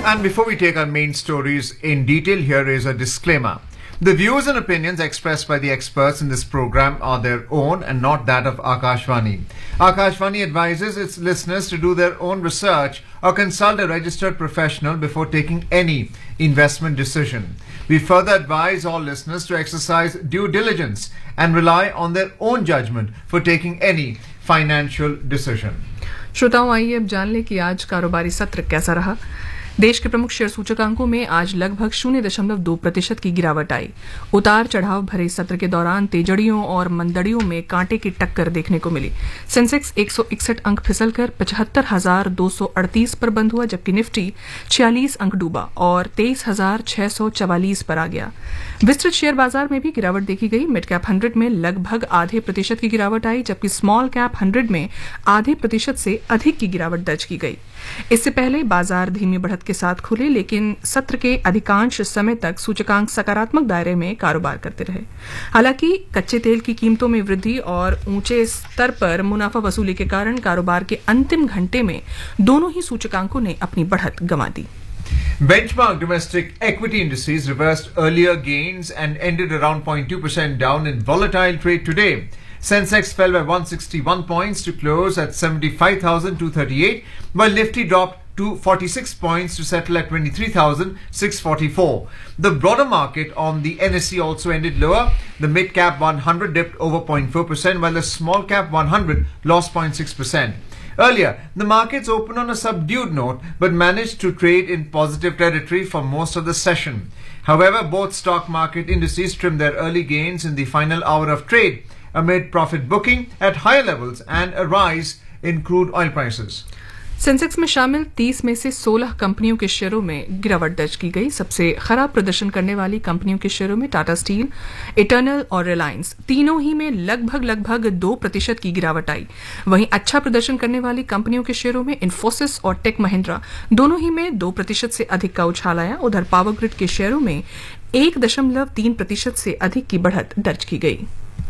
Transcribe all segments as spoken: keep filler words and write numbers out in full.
And before we take our main stories in detail, here is a disclaimer. The views and opinions expressed by the experts in this program are their own and not that of Akashvani. Akashvani advises its listeners to do their own research or consult a registered professional before taking any investment decision. We further advise all listeners to exercise due diligence and rely on their own judgment for taking any financial decision. श्रोताओं, आइए अब जान लें कि आज कारोबारी सत्र कैसा रहा। देश के प्रमुख शेयर सूचकांकों में आज लगभग शून्य दशमलव दो प्रतिशत की गिरावट आई। उतार चढ़ाव भरे सत्र के दौरान तेजड़ियों और मंदड़ियों में कांटे की टक्कर देखने को मिली। सेंसेक्स एक सौ इकसठ अंक फिसलकर पचहत्तर हजार दो सौ अड़तीस पर बंद हुआ, जबकि निफ्टी छियालीस अंक डूबा और तेईस हजार छह सौ चवालीस पर आ गया। विस्तृत शेयर बाजार में भी गिरावट देखी गई। मिड कैप हंड्रेड में लगभग आधे प्रतिशत की गिरावट आई, जबकि स्मॉल कैप हंड्रेड में आधे प्रतिशत से अधिक की गिरावट दर्ज की गई। इससे पहले बाजार धीमी बढ़त के साथ खुले, लेकिन सत्र के अधिकांश समय तक सूचकांक सकारात्मक दायरे में कारोबार करते रहे। हालांकि कच्चे तेल की कीमतों में वृद्धि और ऊंचे स्तर पर मुनाफा वसूली के कारण कारोबार के अंतिम घंटे में दोनों ही सूचकांकों ने अपनी बढ़त गंवा दी। Benchmark domestic equity indices reversed earlier gains and ended around zero point two percent down in volatile trade today. Sensex fell by one hundred sixty-one points to close at seventy-five thousand two hundred thirty-eight, while Nifty dropped to forty-six points to settle at twenty-three thousand six hundred forty-four. The broader market on the N S E also ended lower. The mid-cap one hundred dipped over zero point four percent, while the small-cap one hundred lost zero point six percent. Earlier, the markets opened on a subdued note but managed to trade in positive territory for most of the session. However, both stock market indices trimmed their early gains in the final hour of trade amid profit booking at higher levels and a rise in crude oil prices. Sensex में शामिल तीस में से सोलह कंपनियों के शेयरों में गिरावट दर्ज की गई। सबसे खराब प्रदर्शन करने वाली कंपनियों के शेयरों में टाटा स्टील, इटर्नल और रिलायंस तीनों ही में लगभग लगभग दो प्रतिशत की गिरावट आई। वहीं अच्छा प्रदर्शन करने वाली कंपनियों के शेयरों में इन्फोसिस और टेक महिंद्रा दोनों ही में दो प्रतिशत से अधिक का उछाल आया। उधर पावर ग्रिड के शेयरों में एक दशमलव तीन प्रतिशत से अधिक की बढ़त दर्ज की गई।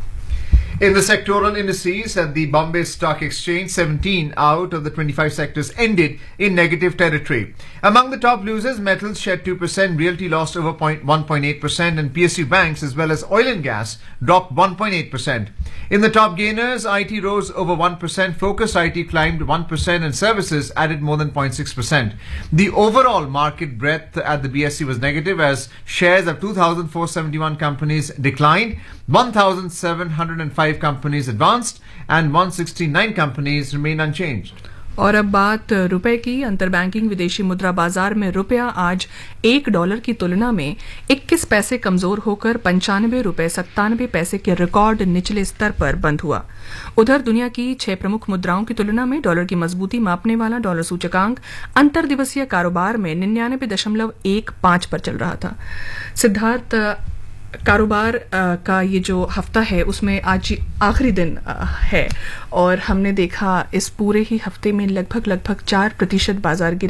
In the sectoral indices at the Bombay Stock Exchange, seventeen out of the twenty-five sectors ended in negative territory. Among the top losers, metals shed two percent, realty lost over one point eight percent, and P S U banks as well as oil and gas dropped one point eight percent. In the top gainers, I T rose over one percent, focused I T climbed one percent, and services added more than zero point six percent. The overall market breadth at the B S E was negative as shares of two thousand four hundred seventy-one companies declined, one thousand seven hundred five companies advanced, and one hundred sixty-nine companies remain unchanged. और अब बात रुपए की। अंतरबैंकिंग विदेशी मुद्रा बाजार में रुपया आज एक डॉलर की तुलना में इक्कीस पैसे कमजोर होकर पंचानवे रुपए सत्तानवे पैसे के रिकॉर्ड निचले स्तर पर बंद हुआ। उधर दुनिया की छह प्रमुख मुद्राओं की तुलना में डॉलर की मजबूती मापने वाला डॉलर सूचकांक अंतर दिवसीय कारोबार में निन्यानवे दशमलव एक पांच पर चल रहा था। सिद्धार्थ, कारोबार का ये जो हफ्ता है उसमें आज आखिरी दिन है और हमने देखा इस पूरे ही हफ्ते में लगभग लगभग चार प्रतिशत बाजार गिरे।